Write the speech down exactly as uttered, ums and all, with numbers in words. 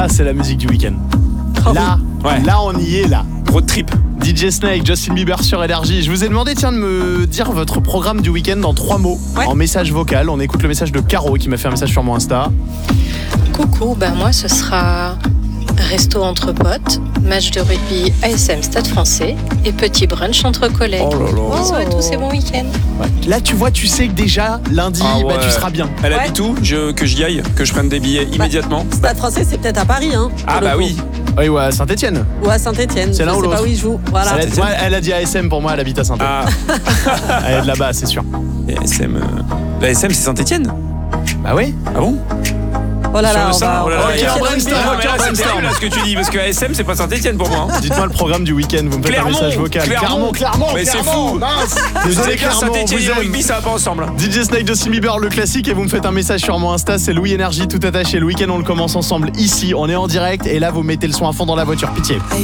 Ça, c'est la musique du week-end. Oh, Là, Ouais. là, on y est, là. Road trip. D J Snake, Justin Bieber sur Énergie. Je vous ai demandé, tiens, de me dire votre programme du week-end en trois mots, Ouais. en message vocal. On écoute le message de Caro qui m'a fait un message sur mon Insta. Coucou, ben moi ce sera resto entre potes, match de rugby A S M Stade Français et petit brunch entre collègues. Oh là là. Bisous à tous et bon week-end. Ouais. Là, tu vois, tu sais que déjà, lundi, Ah ouais. bah, tu seras bien. Elle Ouais. habite où je, Que j'y aille, que je prenne des billets immédiatement. Stade Français, c'est peut-être à Paris, hein. Ah pour le bah coup. oui. Oui, ouais, à Saint-Etienne. Ou à Saint-Etienne. C'est Je l'un ou sais l'autre. pas où il joue. Voilà. Elle, a, ouais, elle a dit A S M pour moi, elle habite à Saint-Etienne. Ah, Elle est de là-bas, c'est sûr. et S M. euh, La S M, c'est Saint-Etienne. Bah oui. Ah bon? Oh là Sur là, le on sein, va, oh là on là, va il y a vérifier un le brainstorm. rugby. Ah, mais là, c'est brainstorm. terrible là, ce que tu dis, parce que A S M, c'est pas Saint-Etienne pour moi. hein. Dites-moi le programme du week-end, vous me faites Clermont, un message vocal. Clermont. Clermont, Mais c'est Clermont, fou. mince. C'est Désolé, clair, Clermont, on Saint-Etienne vous et le aime. rugby, ça va pas ensemble. D J Snake, Justin Bieber, le classique, et vous me faites un message sur mon Insta, c'est Louis Énergie tout attaché. Le week-end, on le commence ensemble ici, on est en direct, et là, vous mettez le son à fond dans la voiture, pitié.